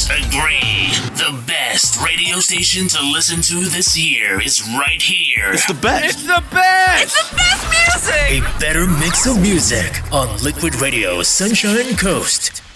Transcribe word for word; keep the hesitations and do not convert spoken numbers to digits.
listeners agree. The best radio station to listen to this year is right here. It's the best. It's the best. It's the best music. A better mix of music on Liquid Radio Sunshine Coast.